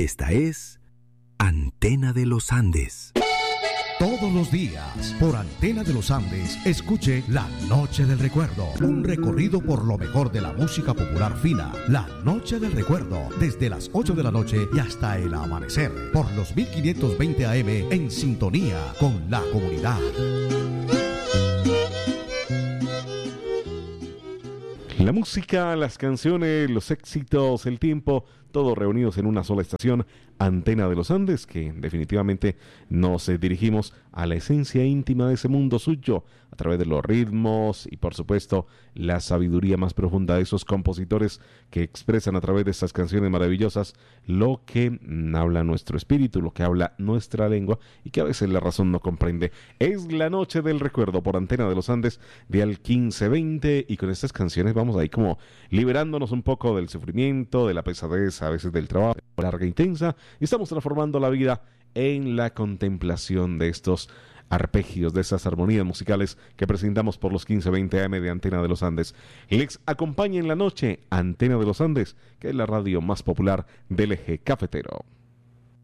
Esta es Antena de los Andes. Todos los días, por Antena de los Andes, escuche La Noche del Recuerdo. Un recorrido por lo mejor de la música popular fina. La Noche del Recuerdo, desde las 8 de la noche y hasta el amanecer. Por los 1520 AM, en sintonía con la comunidad. La música, las canciones, los éxitos, el tiempo, todos reunidos en una sola estación, Antena de los Andes, que definitivamente nos dirigimos a la esencia íntima de ese mundo suyo, a través de los ritmos y por supuesto la sabiduría más profunda de esos compositores que expresan a través de estas canciones maravillosas lo que habla nuestro espíritu, lo que habla nuestra lengua y que a veces la razón no comprende. Es La Noche del Recuerdo por Antena de los Andes de al 1520 y con estas canciones vamos ahí como liberándonos un poco del sufrimiento, de la pesadez a veces del trabajo larga e intensa, y estamos transformando la vida en la contemplación de estos arpegios, de esas armonías musicales que presentamos por los 1520 AM de Antena de los Andes. Les acompaña en la noche Antena de los Andes, que es la radio más popular del eje cafetero.